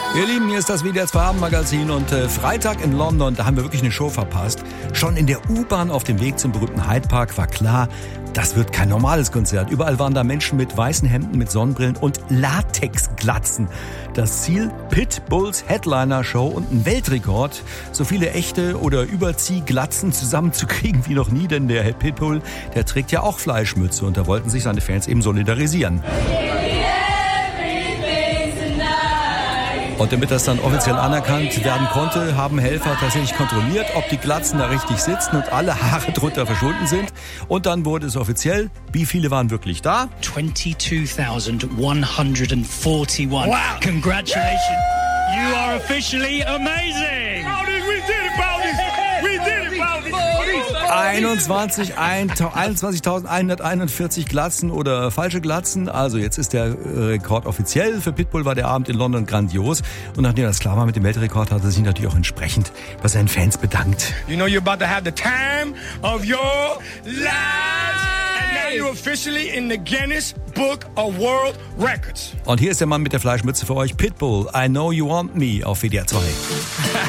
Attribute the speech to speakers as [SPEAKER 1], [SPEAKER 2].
[SPEAKER 1] Ihr Lieben, hier ist das WDR 2 Abendmagazin und Freitag in London, da haben wir wirklich eine Show verpasst. Schon in der U-Bahn auf dem Weg zum berühmten Hyde Park war klar, das wird kein normales Konzert. Überall waren da Menschen mit weißen Hemden, mit Sonnenbrillen und Latexglatzen. Das Ziel, Pitbulls Headliner-Show und ein Weltrekord, so viele echte oder Überziehglatzen zusammenzukriegen wie noch nie, denn der Pitbull, der trägt ja auch Fleischmütze und da wollten sich seine Fans eben solidarisieren. Und damit das dann offiziell anerkannt werden konnte, haben Helfer tatsächlich kontrolliert, ob die Glatzen da richtig sitzen und alle Haare drunter verschwunden sind. Und dann wurde es offiziell. Wie viele waren wirklich da?
[SPEAKER 2] 22,141. Wow. Congratulations. You are officially amazing.
[SPEAKER 3] We did it, Baldy. We did it, Baldy.
[SPEAKER 1] 21.141 Glatzen oder falsche Glatzen. Also jetzt ist der Rekord offiziell. Für Pitbull war der Abend in London grandios. Und nachdem das klar war mit dem Weltrekord, hat er sich natürlich auch entsprechend bei seinen Fans bedankt.
[SPEAKER 3] You know you're about to have the time of your lives. And now you're officially in the Guinness Book of World Records.
[SPEAKER 1] Und hier ist der Mann mit der Fleischmütze für euch, Pitbull, I Know You Want Me auf WDR 2.